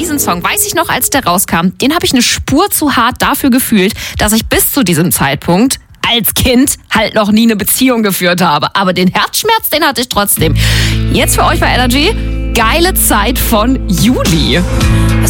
diesen Song, weiß ich noch, als der rauskam, den habe ich eine Spur zu hart dafür gefühlt, dass ich bis zu diesem Zeitpunkt als Kind halt noch nie eine Beziehung geführt habe. Aber den Herzschmerz, den hatte ich trotzdem. Jetzt für euch bei Energy, geile Zeit von Juli.